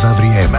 za vrijeme.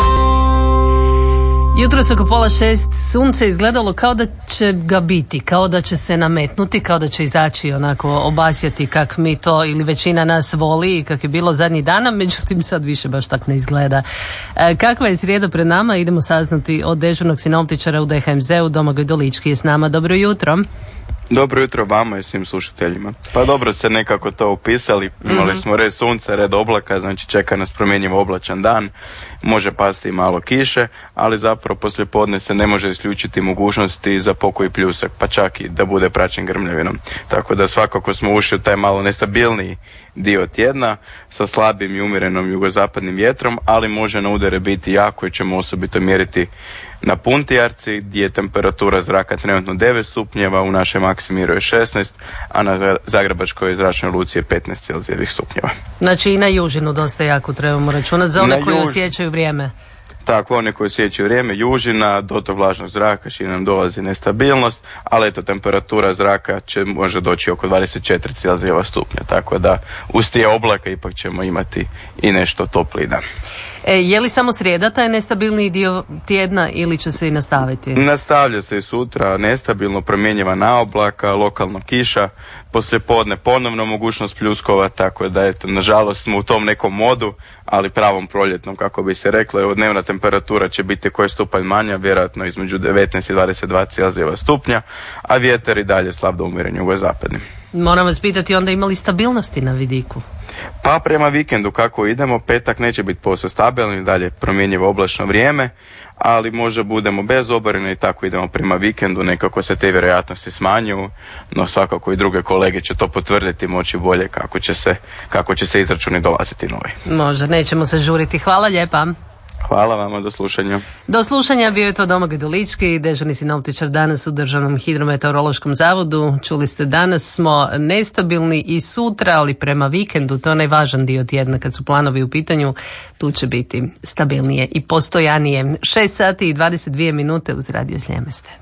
Jutros oko 5:30 sunce izgledalo kao da će ga biti, kao da će se nametnuti, kao da će izaći onako obasjati kak mi to ili većina nas voli i kak je bilo zadnjih dana, međutim sad više baš tak ne izgleda. Kakva je srijeda pred nama? Idemo saznati od dežurnog sinoptičara u DHMZ-u, Domagoj Dolički je s nama. Dobro jutro. Dobro jutro vama i svim slušateljima. Pa dobro ste nekako to upisali. Imali smo red sunca, red oblaka, znači čeka nas promjenjiv oblačan dan. Može pasti i malo kiše, ali zapravo poslije podne se ne može isključiti mogućnosti za pokoji pljusak, pa čak i da bude praćen grmljavinom. Tako da svakako smo ušli u taj malo nestabilniji dio tjedna sa slabim i umjerenom jugozapadnim vjetrom, ali može na udare biti jako i ćemo osobito mjeriti na Puntijarci gdje je temperatura zraka trenutno 9 stupnjeva, u našem Maksimiru je 16, a na Zagrebačkoj zračnoj luci je 15 celzijevih stupnjeva. Znači i na južinu dosta jako trebamo računati za one koji osjećaju vrijeme. Tako, one koji osjećaju vrijeme, južina, dotok vlažnog zraka, čim nam dolazi nestabilnost, ali eto, temperatura zraka može doći oko 24 celzijeva stupnja, tako da uz tije oblaka ipak ćemo imati i nešto topliji dan. Je li samo srijeda taj nestabilniji dio tjedna ili će se i nastaviti? Nastavlja se i sutra, nestabilno, promjenjiva naoblaka, lokalno kiša, poslijepodne ponovno mogućnost pljuskova, tako da eto, nažalost smo u tom nekom modu, ali pravom proljetnom, kako bi se reklo. Evo, dnevna temperatura će biti koji stupanj manja, vjerojatno između 19 i 22 celzijeva stupnja, a vjetar i dalje slab do umjeren jugozapadni. Moram vas pitati, onda imali stabilnosti na vidiku? Pa prema vikendu kako idemo, petak neće biti posve stabilni, dalje promjenjivo oblačno vrijeme, ali možda budemo bezoboreni i tako idemo prema vikendu, nekako se te vjerojatnosti smanjuju, no svakako i druge kolege će to potvrditi, moći bolje kako će se izračuni dolaziti novi. Može, nećemo se žuriti. Hvala lijepa. Hvala vama, do slušanja. Do slušanja, bio je to Domagoj Dolički, dežurni sinoptičar danas u Državnom hidrometeorološkom zavodu. Čuli ste, danas smo nestabilni i sutra, ali prema vikendu, to je onaj važan dio tjedna kad su planovi u pitanju, tu će biti stabilnije i postojanije. 6 sati i 22 minute uz Radio Sljemeste.